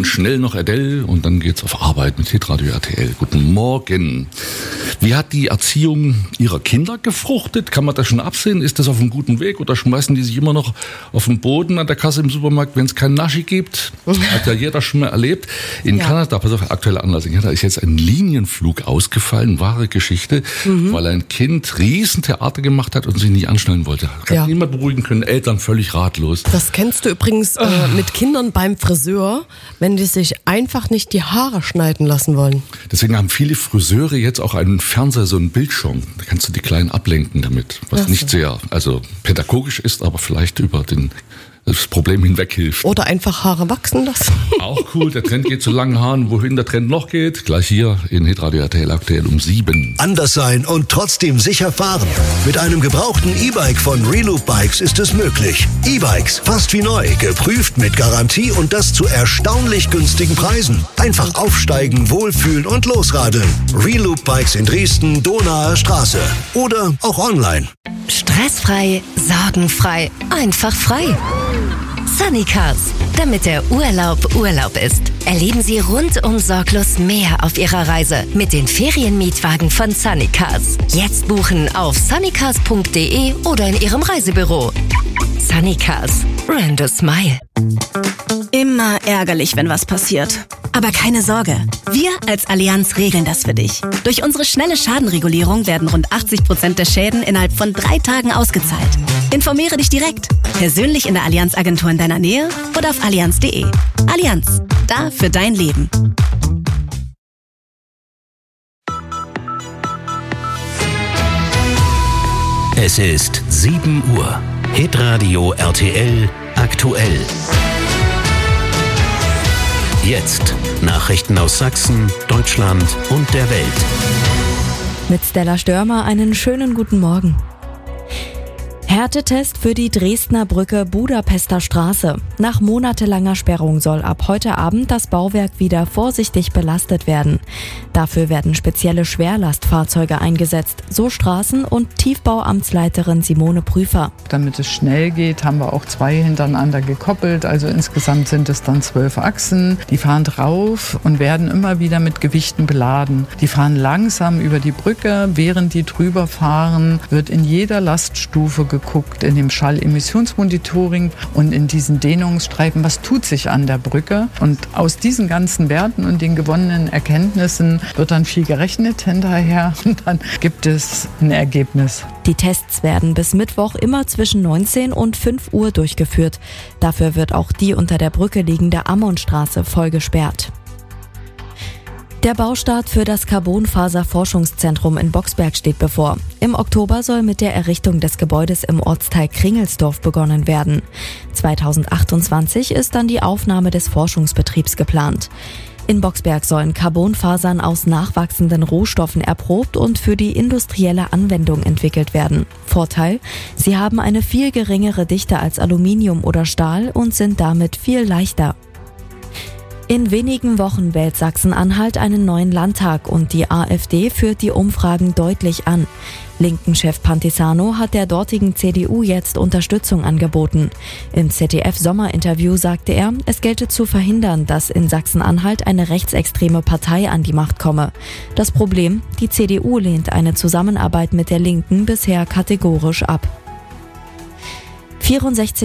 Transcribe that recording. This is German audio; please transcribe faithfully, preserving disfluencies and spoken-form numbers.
dahin schnell noch Adele und dann geht's auf Arbeit mit Hitradio R T L. Guten Morgen. Wie hat die Erziehung Ihrer Kinder gefruchtet? Kann man das schon absehen? Ist das auf einem guten Weg oder schmeißen die sich immer noch auf den Boden an der Kasse im Supermarkt, wenn es keinen Naschi gibt? Hat ja jeder schon mal erlebt. In ja. Kanada, pass auf, aktuelle Anlass, in Kanada ist jetzt ein Linienflug ausgefallen, wahre Geschichte, mhm. weil ein Kind Riesentheater gemacht hat und sich nicht anschnallen wollte. Hat ja. niemand beruhigen können, Eltern völlig ratlos. Das kennst du übrigens äh, mit Kindern beim Friseur, wenn die sich einfach nicht die Haare schneiden lassen wollen. Deswegen haben viele Friseure jetzt auch einen Fernseher, so einen Bildschirm. Da kannst du die Kleinen ablenken damit, was so. nicht sehr also pädagogisch ist, aber vielleicht über den das Problem hinweg hilft. Oder einfach Haare wachsen lassen. Auch cool, der Trend geht zu langen Haaren. Wohin der Trend noch geht, gleich hier in Hitradio R T L aktuell um sieben. Anders sein und trotzdem sicher fahren. Mit einem gebrauchten E-Bike von Reloop Bikes ist es möglich. E-Bikes, fast wie neu, geprüft mit Garantie und das zu erstaunlich günstigen Preisen. Einfach aufsteigen, wohlfühlen und losradeln. Reloop Bikes in Dresden, Donaer Straße. Oder auch online. Stressfrei, sorgenfrei, einfach frei. Sunny Cars, damit der Urlaub Urlaub ist. Erleben Sie rundum sorglos mehr auf Ihrer Reise mit den Ferienmietwagen von Sunny Cars. Jetzt buchen auf sunnycars punkt de oder in Ihrem Reisebüro. Sunny Cars, rent a smile. Immer ärgerlich, wenn was passiert. Aber keine Sorge, wir als Allianz regeln das für dich. Durch unsere schnelle Schadenregulierung werden rund achtzig Prozent der Schäden innerhalb von drei Tagen ausgezahlt. Informiere dich direkt, persönlich in der Allianz-Agentur in deiner Nähe oder auf allianz punkt de. Allianz, da für dein Leben. Es ist sieben Uhr. Hitradio R T L aktuell. Jetzt Nachrichten aus Sachsen, Deutschland und der Welt. Mit Stella Störmer einen schönen guten Morgen. Härtetest für die Dresdner Brücke Budapester Straße. Nach monatelanger Sperrung soll ab heute Abend das Bauwerk wieder vorsichtig belastet werden. Dafür werden spezielle Schwerlastfahrzeuge eingesetzt, so Straßen- und Tiefbauamtsleiterin Simone Prüfer. Damit es schnell geht, haben wir auch zwei hintereinander gekoppelt. Also insgesamt sind es dann zwölf Achsen. Die fahren drauf und werden immer wieder mit Gewichten beladen. Die fahren langsam über die Brücke. Während die drüber fahren, wird in jeder Laststufe geguckt, in dem Schallemissionsmonitoring und in diesen Dehnungsstreifen, was tut sich an der Brücke. Und aus diesen ganzen Werten und den gewonnenen Erkenntnissen wird dann viel gerechnet hinterher und dann gibt es ein Ergebnis. Die Tests werden bis Mittwoch immer zwischen neunzehn und fünf Uhr durchgeführt. Dafür wird auch die unter der Brücke liegende Ammonstraße voll gesperrt. Der Baustart für das Carbonfaser-Forschungszentrum in Boxberg steht bevor. Im Oktober soll mit der Errichtung des Gebäudes im Ortsteil Kringelsdorf begonnen werden. zweitausendachtundzwanzig ist dann die Aufnahme des Forschungsbetriebs geplant. In Boxberg sollen Carbonfasern aus nachwachsenden Rohstoffen erprobt und für die industrielle Anwendung entwickelt werden. Vorteil: Sie haben eine viel geringere Dichte als Aluminium oder Stahl und sind damit viel leichter. In wenigen Wochen wählt Sachsen-Anhalt einen neuen Landtag und die AfD führt die Umfragen deutlich an. Linken-Chef Pantisano hat der dortigen C D U jetzt Unterstützung angeboten. Im Z D F-Sommerinterview sagte er, es gelte zu verhindern, dass in Sachsen-Anhalt eine rechtsextreme Partei an die Macht komme. Das Problem: die C D U lehnt eine Zusammenarbeit mit der Linken bisher kategorisch ab. vierundsechzig